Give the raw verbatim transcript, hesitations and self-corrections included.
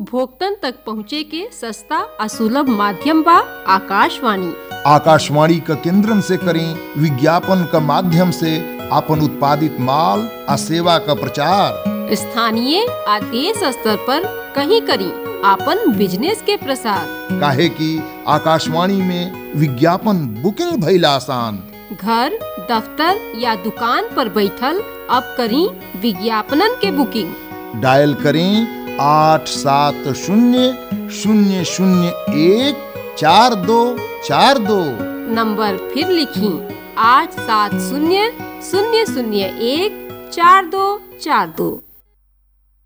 उपभोक्तन तक पहुँचे के सस्ता और सुलभ माध्यम बा आकाशवाणी। आकाशवाणी का केंद्रन से करें विज्ञापन का माध्यम से अपन उत्पादित माल और सेवा का प्रचार। स्थानीय आ देश स्तर पर कहीं करी आपन बिजनेस के प्रसार। काहे कि आकाशवाणी में विज्ञापन बुकिंग भइल आसान। घर, दफ्तर या दुकान पर बैठल अब करी विज्ञापनन के बुकिंग। डायल करें आठ सात शून्य शून्य शून्य एक चार दो चार दो। नंबर फिर लिखी आठ सात शून्य शून्य शून्य एक चार दो चार दो।